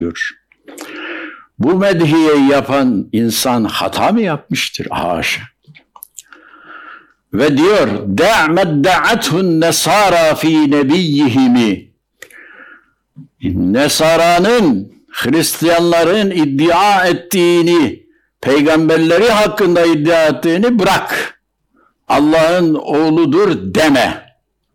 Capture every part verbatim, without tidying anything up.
diyor. Bu medhiyeyi yapan insan hata mı yapmıştır? Haşa. Ve diyor, دَعْمَدْ دَعَتْهُ النَّسَارَى ف۪ي نَبِيِّهِمِ Nesara'nın, Hristiyanların iddia ettiğini, peygamberleri hakkında iddia ettiğini bırak. Allah'ın oğludur deme.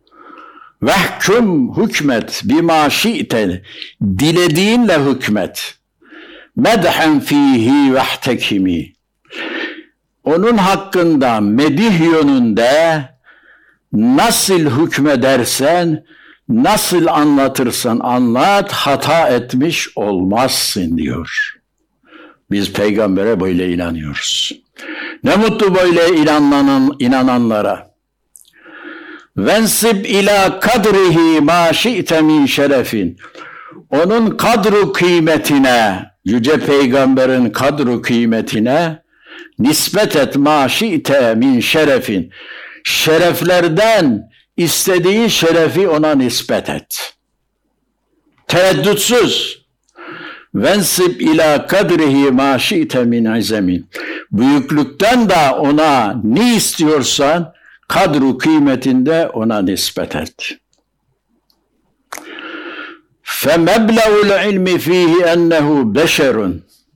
Vehkum hükmet bima şi'te, dilediğinle hükmet. Medhen fihi vehtekimi. Onun hakkında medih yönünde nasıl hükmedersen, nasıl anlatırsan anlat, hata etmiş olmazsın diyor. Biz peygambere böyle inanıyoruz. Ne mutlu böyle inanan, inananlara. Vensib ila kadrihi ma şi'te min şerefin. Onun kadru kıymetine, yüce peygamberin kadru kıymetine nispet et ma şi'te min şerefin. Şereflerden istediği şerefi ona nispet et. Tereddütsüz. Vensib ila kadrihi ma şi'te min izemin. Büyüklükten de ona ne istiyorsan kadru kıymetinde ona nispet et. فَمَبْلَغُ الْعِلْمِ ف۪يهِ اَنَّهُ بَشَرٌ.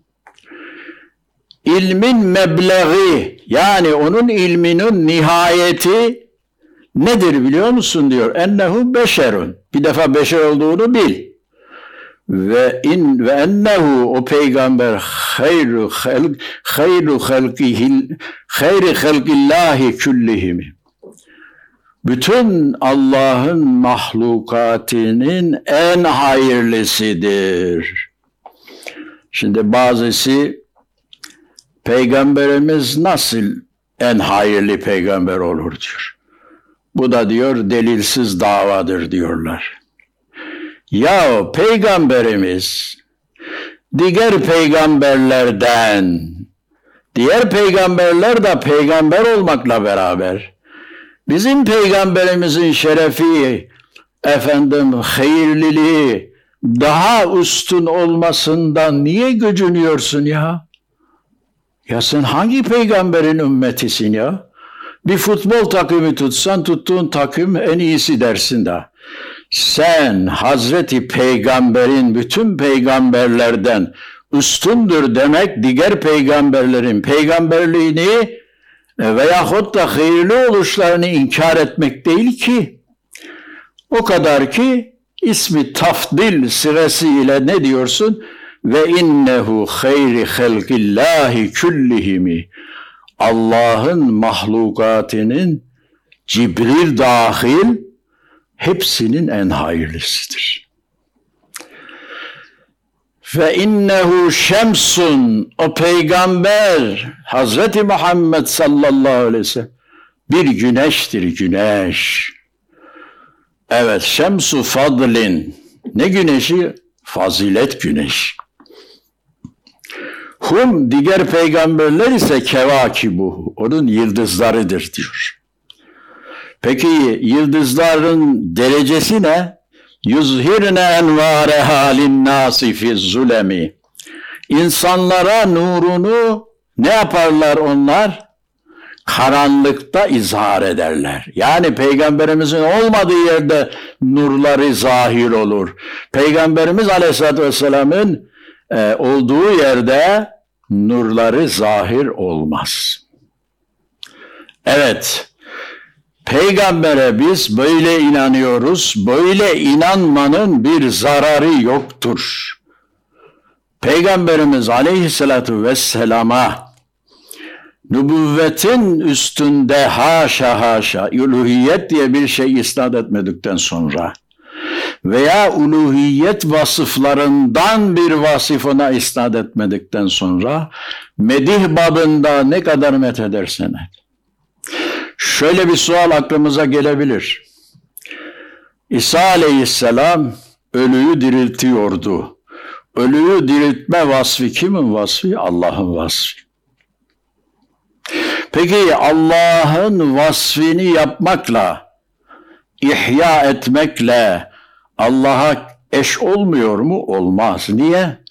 İlmin mebleği, yani onun ilminin nihayeti nedir biliyor musun diyor. Ennehu beşerun. Bir defa beşer olduğunu bil. Ve in ve ennehu, o peygamber hayru halk hayru halkihi hayri halkillahi kullihim. Bütün Allah'ın mahlukatının en hayırlısıdır. Şimdi bazısı peygamberimiz nasıl en hayırlı peygamber olur diyor. Bu da diyor delilsiz davadır diyorlar. Ya peygamberimiz diğer peygamberlerden, diğer peygamberler de peygamber olmakla beraber bizim peygamberimizin şerefi, efendim hayırliliği daha üstün olmasından niye gücünüyorsun ya? Ya sen hangi peygamberin ümmetisin ya? Bir futbol takımı tutsan tuttuğun takım en iyisi dersin de. Sen Hazreti Peygamber'in bütün peygamberlerden üstündür demek diğer peygamberlerin peygamberliğini veyahut da hayırlı oluşlarını inkar etmek değil ki. O kadar ki ismi tafdil sırasıyla ne diyorsun? Ve innehu hayri halkillahi kullihimi. Allah'ın mahlukatının Cibril dahil hepsinin en hayırlısıdır. Ve innehu şemsun, o peygamber Hazreti Muhammed sallallahu aleyhi ve sellem bir güneştir, güneş. Evet, şemsu fadlin. Ne güneşi? Fazilet güneş. Hum, diğer peygamberler ise kevakibuhu, onun yıldızlarıdır diyor. Peki yıldızların derecesi ne? Yuzhirne envareha linnâsi fizzulemi. İnsanlara nurunu ne yaparlar onlar? Karanlıkta izhar ederler. Yani peygamberimizin olmadığı yerde nurları zahir olur. Peygamberimiz aleyhissalatü vesselamın e, olduğu yerde nurları zahir olmaz. Evet. Peygambere biz böyle inanıyoruz. Böyle inanmanın bir zararı yoktur. Peygamberimiz aleyhissalatu vesselama nübüvvetin üstünde haşa haşa uluhiyet diye bir şey isnat etmedikten sonra veya uluhiyet vasıflarından bir vasıf ona isnat etmedikten sonra medih babında ne kadar methedersen et. Şöyle bir sual aklımıza gelebilir. İsa aleyhisselam ölüyü diriltiyordu. Ölüyü diriltme vasfı kimin vasfı? Allah'ın vasfı. Peki Allah'ın vasfını yapmakla, ihya etmekle Allah'a eş olmuyor mu? Olmaz. Niye?